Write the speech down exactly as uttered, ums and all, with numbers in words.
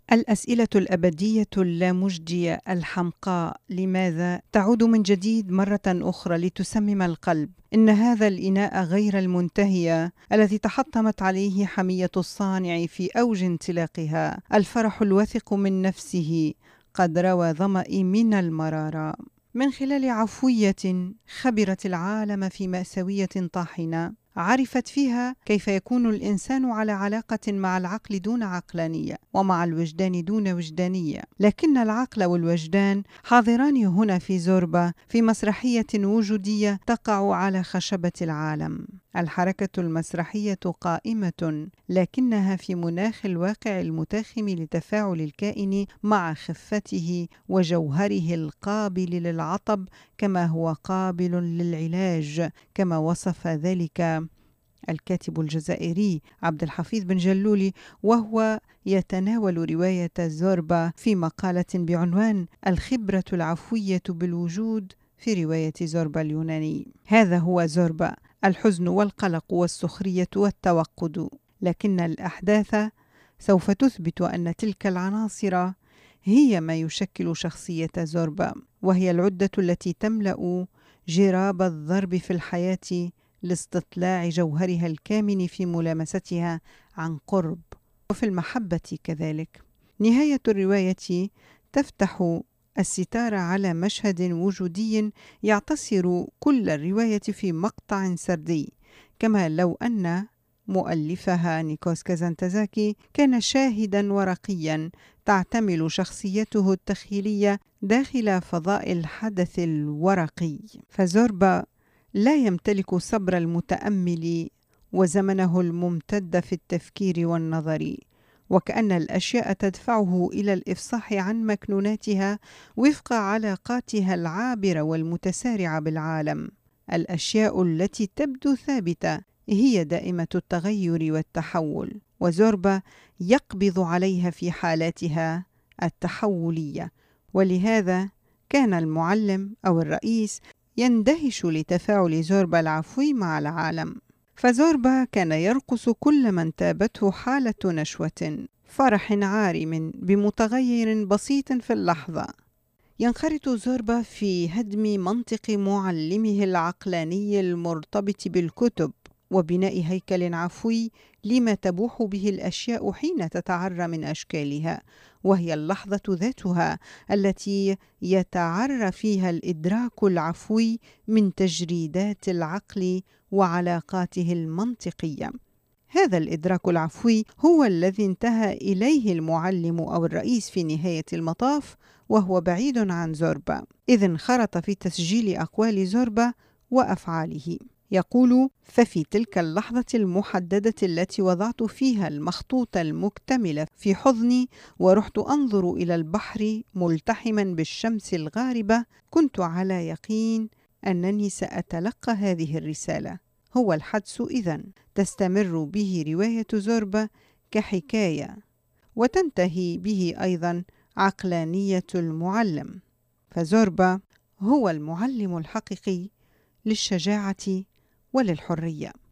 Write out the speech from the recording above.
الأسئلة الأبدية اللامجدية الحمقاء، لماذا تعود من جديد مرة أخرى لتسمم القلب؟ إن هذا الإناء غير المنتهي الذي تحطمت عليه حمية الصانع في أوج انطلاقها، الفرح الواثق من نفسه قد روى ظمئي من المرارة. من خلال عفوية خبرت العالم في مأساوية طاحنة، عرفت فيها كيف يكون الإنسان على علاقة مع العقل دون عقلانية، ومع الوجدان دون وجدانية، لكن العقل والوجدان حاضران هنا في زوربا في مسرحية وجودية تقع على خشبة العالم. الحركة المسرحية قائمة، لكنها في مناخ الواقع المتاخم لتفاعل الكائن مع خفته وجوهره القابل للعطب كما هو قابل للعلاج، كما وصف ذلك الكاتب الجزائري عبد الحفيظ بن جلولي وهو يتناول رواية زوربا في مقالة بعنوان الخبرة العفوية بالوجود في رواية زوربا اليوناني. هذا هو زوربا، الحزن والقلق والسخرية والتوقد، لكن الأحداث سوف تثبت أن تلك العناصر هي ما يشكل شخصية زوربا، وهي العدة التي تملأ جراب الضرب في الحياة لاستطلاع جوهرها الكامن في ملامستها عن قرب، وفي المحبة كذلك. نهاية الرواية تفتح الستار على مشهد وجودي يعتصر كل الرواية في مقطع سردي، كما لو أن مؤلفها نيكوس كازانتزاكي كان شاهدا ورقيا تعتمل شخصيته التخيلية داخل فضاء الحدث الورقي. فزوربا لا يمتلك صبر المتأمل وزمنه الممتد في التفكير والنظر، وكأن الأشياء تدفعه إلى الإفصاح عن مكنوناتها وفق علاقاتها العابرة والمتسارعة بالعالم. الأشياء التي تبدو ثابتة هي دائمة التغير والتحول، وزوربا يقبض عليها في حالاتها التحولية، ولهذا كان المعلم أو الرئيس يندهش لتفاعل زوربا العفوي مع العالم. فزوربا كان يرقص كل من تابته حالة نشوة، فرح عارم بمتغير بسيط في اللحظة. ينخرط زوربا في هدم منطق معلمه العقلاني المرتبط بالكتب، وبناء هيكل عفوي لما تبوح به الأشياء حين تتعرى من أشكالها، وهي اللحظة ذاتها التي يتعرى فيها الإدراك العفوي من تجريدات العقل وعلاقاته المنطقية. هذا الإدراك العفوي هو الذي انتهى إليه المعلم أو الرئيس في نهاية المطاف، وهو بعيد عن زوربا، إذ انخرط في تسجيل أقوال زوربا وأفعاله. يقول: ففي تلك اللحظة المحددة التي وضعت فيها المخطوط المكتمل في حضني ورحت أنظر إلى البحر ملتحما بالشمس الغاربة، كنت على يقين أنني سأتلقى هذه الرسالة. هو الحدس إذن تستمر به رواية زوربا كحكاية، وتنتهي به أيضا عقلانية المعلم. فزوربا هو المعلم الحقيقي للشجاعة وللحرية.